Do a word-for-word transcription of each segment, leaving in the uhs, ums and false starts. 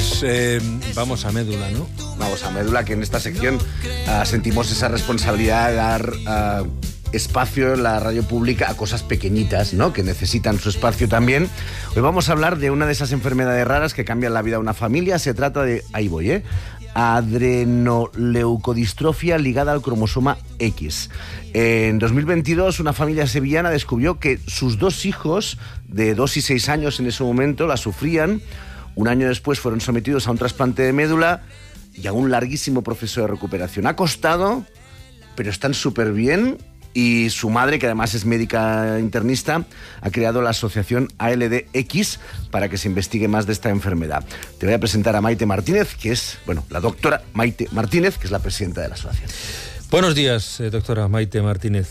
Pues eh, vamos a Médula, ¿no? Vamos a Médula, que en esta sección uh, sentimos esa responsabilidad de dar uh, espacio en la radio pública a cosas pequeñitas, ¿no? Que necesitan su espacio también. Hoy vamos a hablar de una de esas enfermedades raras que cambian la vida de una familia. Se trata de, ahí voy, ¿eh? adrenoleucodistrofia ligada al cromosoma X. En dos mil veintidós, una familia sevillana descubrió que sus dos hijos, de dos y seis años en ese momento, la sufrían. Un año después fueron sometidos a un trasplante de médula y a un larguísimo proceso de recuperación. Ha costado, pero están súper bien. Y su madre, que además es médica internista, ha creado la asociación A L D X para que se investigue más de esta enfermedad. Te voy a presentar a Maite Martínez, que es, bueno, la doctora Maite Martínez, que es la presidenta de la asociación. Buenos días, eh, doctora Maite Martínez.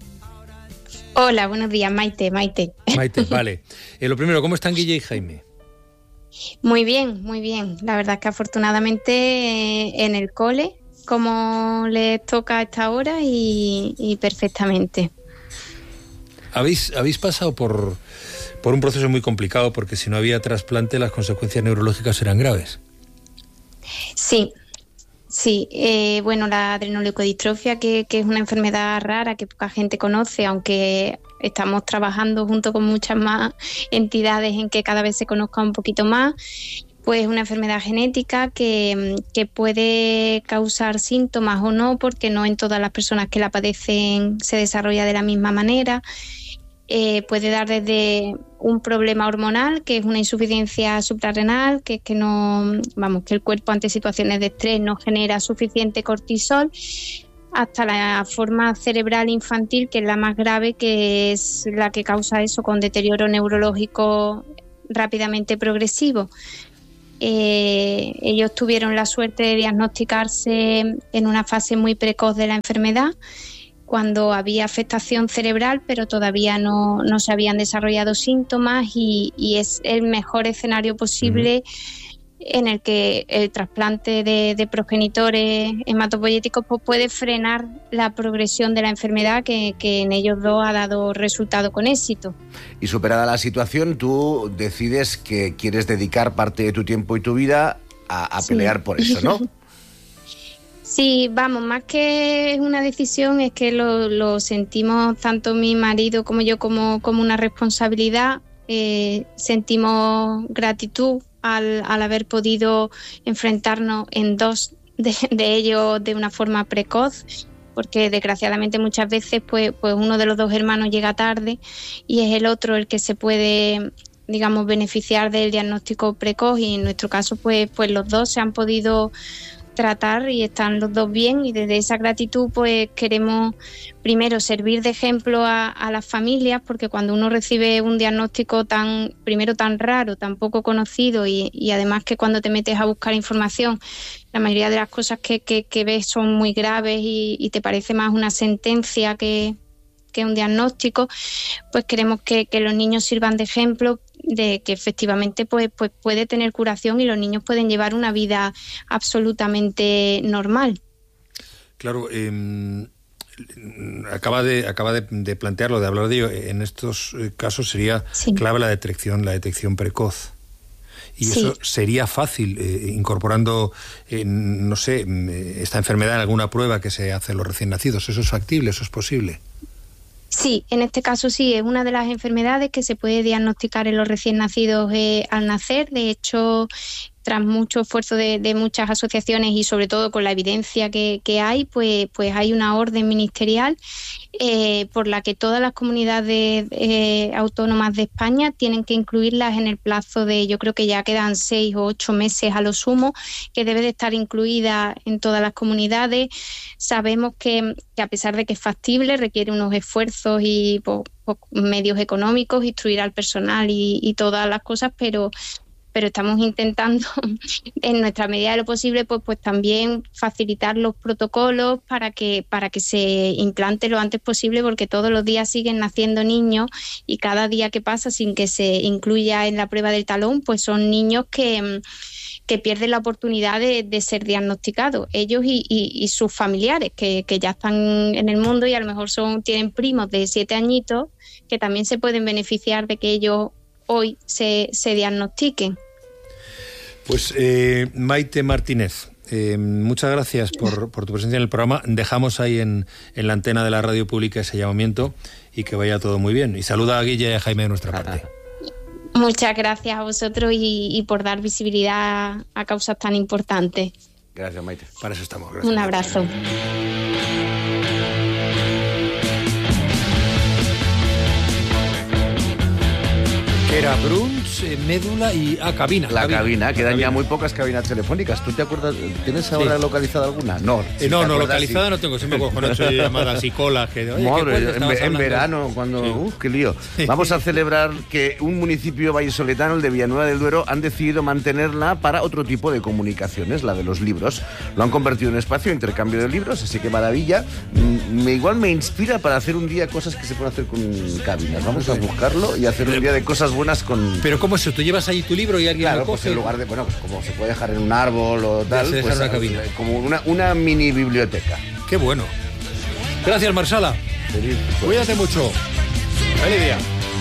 Hola, buenos días, Maite, Maite. Maite, vale. Eh, lo primero, ¿cómo están Guille y Jaime? Muy bien, muy bien. La verdad es que afortunadamente eh, en el cole, como les toca a esta hora y, y perfectamente. ¿Habéis, habéis pasado por, por un proceso muy complicado porque si no había trasplante las consecuencias neurológicas eran graves? Sí, sí. Eh, bueno, la adrenoleucodistrofia, que, que es una enfermedad rara que poca gente conoce, aunque estamos trabajando junto con muchas más entidades en que cada vez se conozca un poquito más. Pues una enfermedad genética que, que puede causar síntomas o no, porque no en todas las personas que la padecen se desarrolla de la misma manera. Eh, puede dar desde un problema hormonal, que es una insuficiencia suprarrenal, que es que no, vamos, que el cuerpo ante situaciones de estrés no genera suficiente cortisol, hasta la forma cerebral infantil, que es la más grave, que es la que causa eso, con deterioro neurológico rápidamente progresivo. Eh, ellos tuvieron la suerte de diagnosticarse en una fase muy precoz de la enfermedad, cuando había afectación cerebral, pero todavía no, no se habían desarrollado síntomas y, y es el mejor escenario posible uh-huh. en el que el trasplante de, de progenitores hematopoyéticos pues, puede frenar la progresión de la enfermedad, que, que en ellos dos ha dado resultado con éxito. Y superada la situación, tú decides que quieres dedicar parte de tu tiempo y tu vida a, a sí. pelear por eso, ¿no? Sí, vamos, más que una decisión, es que lo, lo sentimos tanto mi marido como yo como, como una responsabilidad. Eh, sentimos gratitud al, al haber podido enfrentarnos en dos de, de ellos de una forma precoz, porque desgraciadamente muchas veces pues, pues uno de los dos hermanos llega tarde y es el otro el que se puede, digamos, beneficiar del diagnóstico precoz, y en nuestro caso pues, pues los dos se han podido tratar y están los dos bien, y desde esa gratitud pues queremos primero servir de ejemplo a, a las familias, porque cuando uno recibe un diagnóstico tan, primero tan raro, tan poco conocido, y, y además que cuando te metes a buscar información la mayoría de las cosas que, que, que ves son muy graves y, y te parece más una sentencia que, que un diagnóstico, pues queremos que, que los niños sirvan de ejemplo de que efectivamente pues, pues puede tener curación y los niños pueden llevar una vida absolutamente normal. Claro, eh, acaba de acaba de, de plantearlo, de hablar de ello. En estos casos sería sí. clave la detección, la detección precoz. Y sí. eso sería fácil eh, incorporando, eh, no sé, esta enfermedad en alguna prueba que se hace a los recién nacidos. ¿Eso es factible? ¿Eso es posible? Sí, en este caso sí, es una de las enfermedades que se puede diagnosticar en los recién nacidos eh, al nacer. De hecho, tras mucho esfuerzo de, de muchas asociaciones y sobre todo con la evidencia que, que hay, pues, pues hay una orden ministerial eh, por la que todas las comunidades eh, autónomas de España tienen que incluirlas en el plazo de, yo creo que ya quedan seis o ocho meses a lo sumo, que debe de estar incluida en todas las comunidades. Sabemos que, que a pesar de que es factible, requiere unos esfuerzos y pues, pues, medios económicos, instruir al personal y, y todas las cosas, pero pero estamos intentando en nuestra medida de lo posible pues, pues también facilitar los protocolos para que, para que se implante lo antes posible, porque todos los días siguen naciendo niños y cada día que pasa sin que se incluya en la prueba del talón pues son niños que, que pierden la oportunidad de, de ser diagnosticados, ellos y, y, y sus familiares que, que ya están en el mundo y a lo mejor son, tienen primos de siete añitos que también se pueden beneficiar de que ellos hoy se, se diagnostiquen. Pues eh, Maite Martínez, eh, muchas gracias por, por tu presencia en el programa. Dejamos ahí en, en la antena de la radio pública ese llamamiento y que vaya todo muy bien. Y saluda a Guille y a Jaime de nuestra parte. Muchas gracias a vosotros y, y por dar visibilidad a causas tan importantes. Gracias, Maite. Para eso estamos. Gracias. Un abrazo. Era Bruns, eh, médula y ah, cabina. La cabina, cabina. Quedan cabina. ya muy pocas cabinas telefónicas. ¿Tú te acuerdas? ¿Tienes ahora sí. localizada alguna? No. Eh, no, no, localizada sí. no tengo. Siempre cojo hecho llamadas y colas. Que, oye, Madre, en, en verano, cuando... Sí. ¡Uf, qué lío! Vamos a celebrar que un municipio vallisoletano, el de Villanueva del Duero, han decidido mantenerla para otro tipo de comunicaciones, la de los libros. Lo han convertido en espacio de intercambio de libros, así que maravilla. Me, igual me inspira para hacer un día cosas que se pueden hacer con cabinas. Vamos a buscarlo y hacer un día de cosas buenas con... Pero ¿cómo es eso? ¿Tú llevas ahí tu libro y alguien claro, lo coge? Pues en lugar de, bueno, pues como se puede dejar en un árbol o tal, se pues una cabina. Como una, una mini biblioteca. Qué bueno. Gracias, Marsala. Feliz, pues. Cuídate mucho. Feliz día.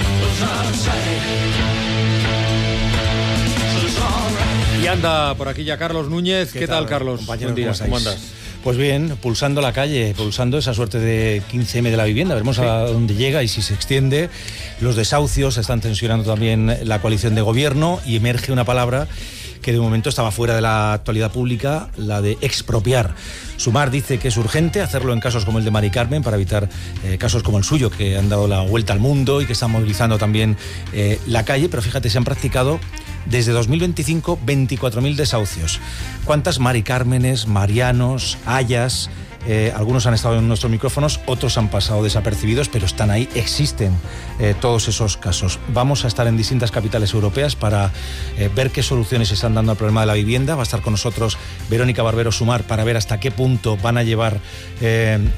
Y anda por aquí ya Carlos Núñez. ¿Qué, ¿Qué tal, tal, Carlos? Compañero, Buen día. ¿Cómo, ¿Cómo andas? Pues bien, pulsando la calle, pulsando esa suerte de quince eme de la vivienda. Veremos sí. a dónde llega y si se extiende. Los desahucios están tensionando también la coalición de gobierno y emerge una palabra que de momento estaba fuera de la actualidad pública, la de expropiar. Sumar dice que es urgente hacerlo en casos como el de Mari Carmen para evitar eh, casos como el suyo, que han dado la vuelta al mundo y que están movilizando también eh, la calle, pero fíjate, se han practicado desde dos mil veinticinco veinticuatro mil desahucios. ¿Cuántas Mari Cármenes, Marianos, Ayas? Eh, algunos han estado en nuestros micrófonos, otros han pasado desapercibidos, pero están ahí, existen eh, todos esos casos. Vamos a estar en distintas capitales europeas para eh, ver qué soluciones se están dando al problema de la vivienda. Va a estar con nosotros Verónica Barbero Sumar para ver hasta qué punto van a llevar eh,